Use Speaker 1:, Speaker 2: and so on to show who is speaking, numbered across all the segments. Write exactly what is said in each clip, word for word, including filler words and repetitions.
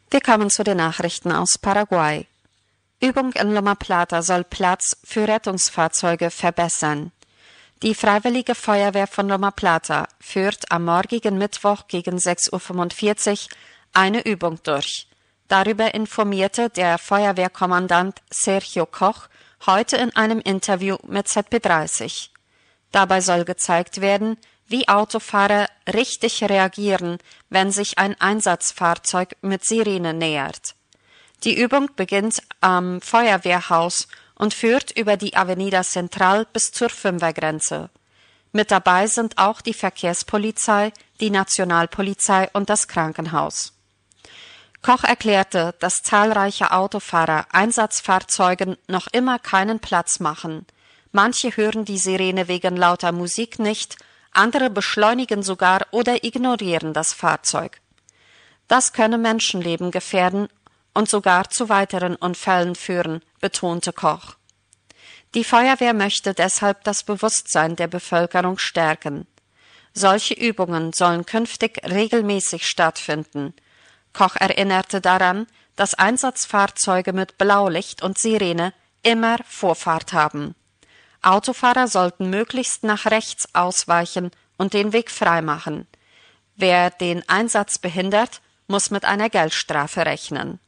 Speaker 1: Wir kommen zu den Nachrichten aus Paraguay. Übung in Loma Plata soll Platz für Rettungsfahrzeuge verbessern. Die Freiwillige Feuerwehr von Loma Plata führt am morgigen Mittwoch gegen sechs Uhr fünfundvierzig eine Übung durch. Darüber informierte der Feuerwehrkommandant Sergio Koch heute in einem Interview mit Z P dreißig. Dabei soll gezeigt werden, wie Autofahrer richtig reagieren, wenn sich ein Einsatzfahrzeug mit Sirene nähert. Die Übung beginnt am Feuerwehrhaus und führt über die Avenida Central bis zur Fünfergrenze. Mit dabei sind auch die Verkehrspolizei, die Nationalpolizei und das Krankenhaus. Koch erklärte, dass zahlreiche Autofahrer Einsatzfahrzeugen noch immer keinen Platz machen. Manche hören die Sirene wegen lauter Musik nicht, andere beschleunigen sogar oder ignorieren das Fahrzeug. Das könne Menschenleben gefährden und sogar zu weiteren Unfällen führen, betonte Koch. Die Feuerwehr möchte deshalb das Bewusstsein der Bevölkerung stärken. Solche Übungen sollen künftig regelmäßig stattfinden. Koch erinnerte daran, dass Einsatzfahrzeuge mit Blaulicht und Sirene immer Vorfahrt haben. Autofahrer sollten möglichst nach rechts ausweichen und den Weg freimachen. Wer den Einsatz behindert, muss mit einer Geldstrafe rechnen.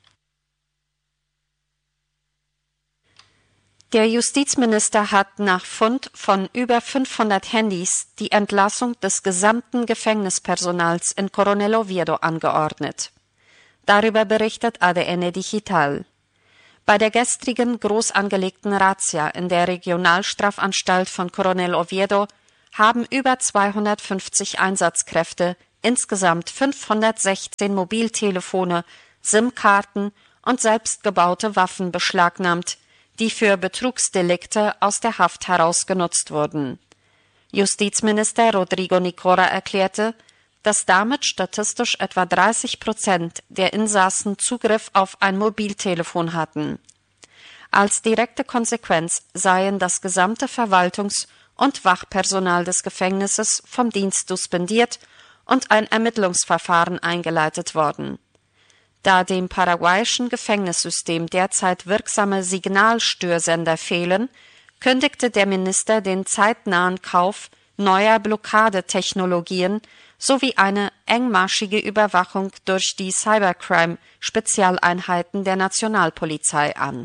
Speaker 1: Der Justizminister hat nach Fund von über fünfhundert Handys die Entlassung des gesamten Gefängnispersonals in Coronel Oviedo angeordnet. Darüber berichtet A D N Digital. Bei der gestrigen groß angelegten Razzia in der Regionalstrafanstalt von Coronel Oviedo haben über zweihundertfünfzig Einsatzkräfte insgesamt fünfhundertsechzehn Mobiltelefone, SIM-Karten und selbstgebaute Waffen beschlagnahmt, die für Betrugsdelikte aus der Haft heraus genutzt wurden. Justizminister Rodrigo Nicora erklärte, dass damit statistisch etwa dreißig Prozent der Insassen Zugriff auf ein Mobiltelefon hatten. Als direkte Konsequenz seien das gesamte Verwaltungs- und Wachpersonal des Gefängnisses vom Dienst suspendiert und ein Ermittlungsverfahren eingeleitet worden. Da dem paraguayischen Gefängnissystem derzeit wirksame Signalstörsender fehlen, kündigte der Minister den zeitnahen Kauf neuer Blockadetechnologien sowie eine engmaschige Überwachung durch die Cybercrime-Spezialeinheiten der Nationalpolizei an.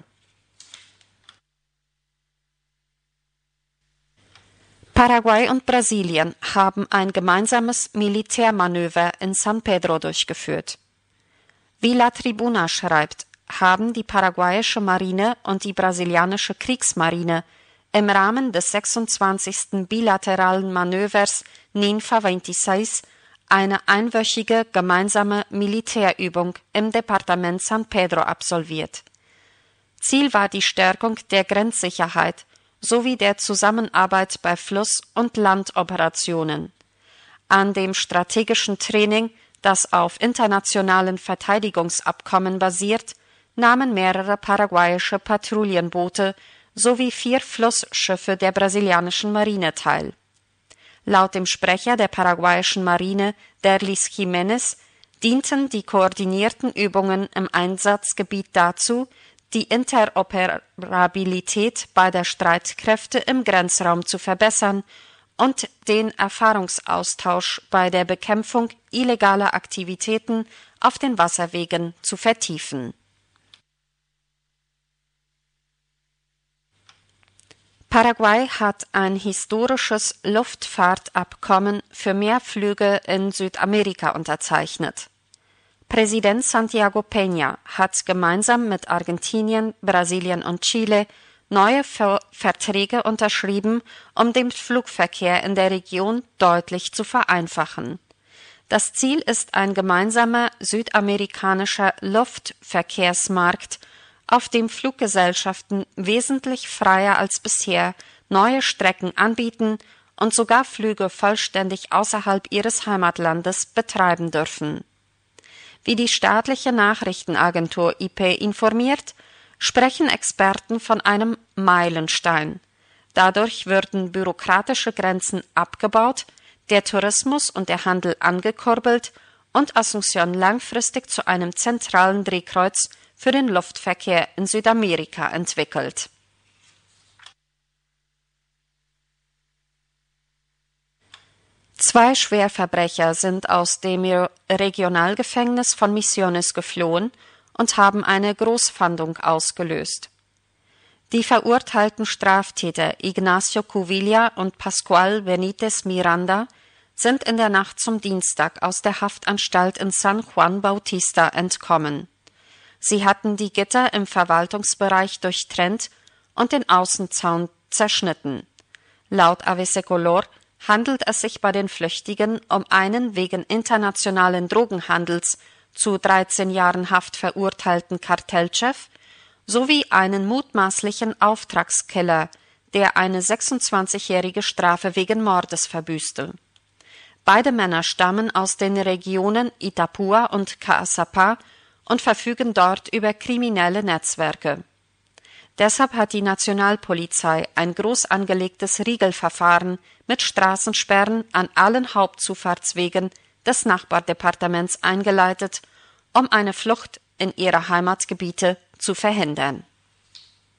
Speaker 1: Paraguay und Brasilien haben ein gemeinsames Militärmanöver in San Pedro durchgeführt. Wie La Tribuna schreibt, haben die paraguayische Marine und die brasilianische Kriegsmarine im Rahmen des sechsundzwanzigsten bilateralen Manövers Ninfa sechsundzwanzig eine einwöchige gemeinsame Militärübung im Departement San Pedro absolviert. Ziel war die Stärkung der Grenzsicherheit sowie der Zusammenarbeit bei Fluss- und Landoperationen. An dem strategischen Training, das auf internationalen Verteidigungsabkommen basiert, nahmen mehrere paraguayische Patrouillenboote sowie vier Flussschiffe der brasilianischen Marine teil. Laut dem Sprecher der paraguayischen Marine, Derlis Jiménez, dienten die koordinierten Übungen im Einsatzgebiet dazu, die Interoperabilität beider Streitkräfte im Grenzraum zu verbessern und den Erfahrungsaustausch bei der Bekämpfung illegaler Aktivitäten auf den Wasserwegen zu vertiefen. Paraguay hat ein historisches Luftfahrtabkommen für mehr Flüge in Südamerika unterzeichnet. Präsident Santiago Peña hat gemeinsam mit Argentinien, Brasilien und Chile neue Ver- Verträge unterschrieben, um den Flugverkehr in der Region deutlich zu vereinfachen. Das Ziel ist ein gemeinsamer südamerikanischer Luftverkehrsmarkt, auf dem Fluggesellschaften wesentlich freier als bisher neue Strecken anbieten und sogar Flüge vollständig außerhalb ihres Heimatlandes betreiben dürfen. Wie die staatliche Nachrichtenagentur I P informiert, sprechen Experten von einem Meilenstein. Dadurch würden bürokratische Grenzen abgebaut, der Tourismus und der Handel angekurbelt und Asunción langfristig zu einem zentralen Drehkreuz für den Luftverkehr in Südamerika entwickelt. Zwei Schwerverbrecher sind aus dem Regionalgefängnis von Misiones geflohen und haben eine Großfahndung ausgelöst. Die verurteilten Straftäter Ignacio Cuvilla und Pascual Benítez Miranda sind in der Nacht zum Dienstag aus der Haftanstalt in San Juan Bautista entkommen. Sie hatten die Gitter im Verwaltungsbereich durchtrennt und den Außenzaun zerschnitten. Laut A B C Color handelt es sich bei den Flüchtigen um einen wegen internationalen Drogenhandels zu dreizehn Jahren Haft verurteilten Kartellchef sowie einen mutmaßlichen Auftragskiller, der eine sechsundzwanzigjährige Strafe wegen Mordes verbüßte. Beide Männer stammen aus den Regionen Itapúa und Caazapá und verfügen dort über kriminelle Netzwerke. Deshalb hat die Nationalpolizei ein groß angelegtes Riegelverfahren mit Straßensperren an allen Hauptzufahrtswegen des Nachbardepartements eingeleitet, um eine Flucht in ihre Heimatgebiete zu verhindern.